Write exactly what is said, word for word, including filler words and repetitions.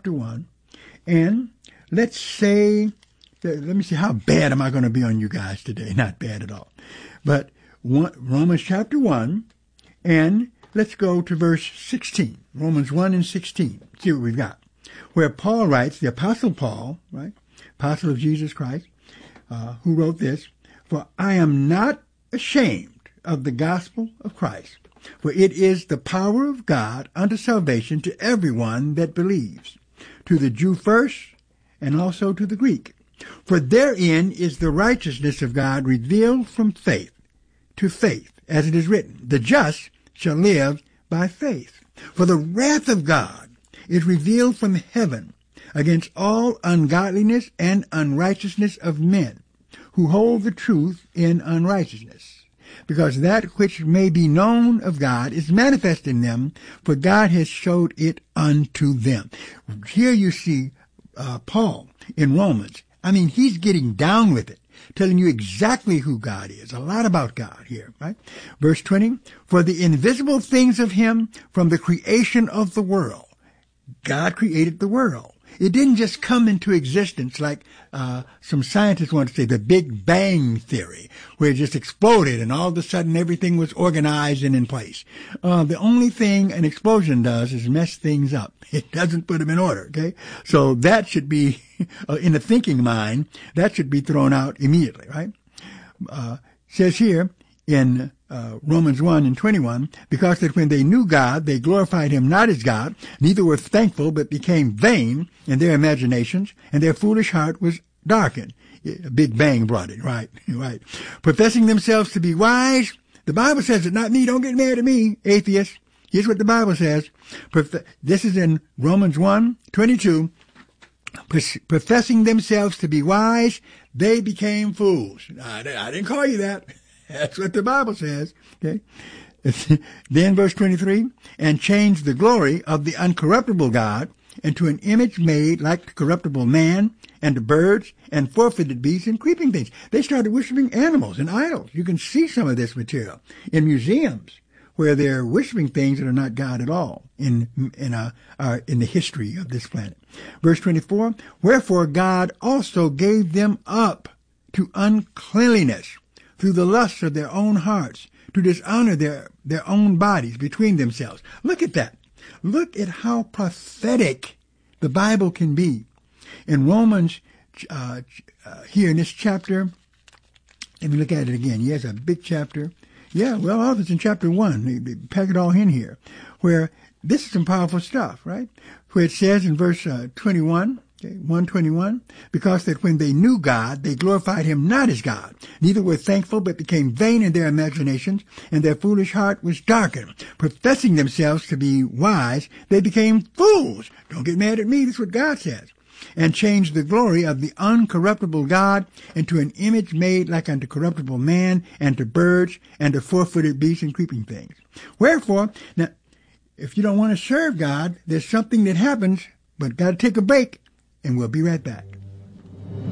chapter one, and let's say, let me see, how bad am I going to be on you guys today? Not bad at all. But one, Romans chapter one, and let's go to verse sixteen. Romans one and sixteen. See what we've got. Where Paul writes, the Apostle Paul, right, Apostle of Jesus Christ, uh, who wrote this, "For I am not ashamed of the gospel of Christ, for it is the power of God unto salvation to everyone that believes, to the Jew first, and also to the Greek. For therein is the righteousness of God revealed from faith to faith, as it is written, the just shall live by faith. For the wrath of God is revealed from heaven against all ungodliness and unrighteousness of men, who hold the truth in unrighteousness. Because that which may be known of God is manifest in them, for God has showed it unto them." Here you see uh, Paul in Romans. I mean, he's getting down with it, telling you exactly who God is, a lot about God here, right? Verse twenty, "For the invisible things of him from the creation of the world." God created the world. It didn't just come into existence like uh some scientists want to say, the Big Bang Theory, where it just exploded and all of a sudden everything was organized and in place. Uh the only thing an explosion does is mess things up. It doesn't put them in order, okay? So that should be, uh, in the thinking mind, that should be thrown out immediately, right? Uh says here in Uh, Romans one and twenty-one, "Because that when they knew God, they glorified him not as God, neither were thankful, but became vain in their imaginations, and their foolish heart was darkened." A Big Bang brought it, right? Right. "Professing themselves to be wise," the Bible says it, not me, don't get mad at me, atheists. Here's what the Bible says. This is in Romans one twenty-two. "Professing themselves to be wise, they became fools." I, I didn't call you that. That's what the Bible says. Okay. Then verse twenty-three, "And changed the glory of the uncorruptible God into an image made like the corruptible man, and to birds, and four-footed beasts, and creeping things." They started worshiping animals and idols. You can see some of this material in museums where they're worshiping things that are not God at all in in uh, uh, in the history of this planet. Verse twenty-four, "Wherefore God also gave them up to uncleanliness through the lusts of their own hearts, to dishonor their, their own bodies between themselves." Look at that. Look at how prophetic the Bible can be. In Romans, uh, uh, here in this chapter, let me look at it again. Yes, a big chapter. Yeah, well, all of it's in chapter one. They, they pack it all in here, where this is some powerful stuff, right? Where it says in verse uh, twenty-one, okay, one twenty-one, "Because that when they knew God, they glorified him not as God, neither were thankful, but became vain in their imaginations, and their foolish heart was darkened. Professing themselves to be wise, they became fools." Don't get mad at me, that's what God says. "And changed the glory of the uncorruptible God into an image made like unto corruptible man, and to birds, and to four-footed beasts, and creeping things. Wherefore," now, if you don't want to serve God, there's something that happens, but got to take a break, and we'll be right back.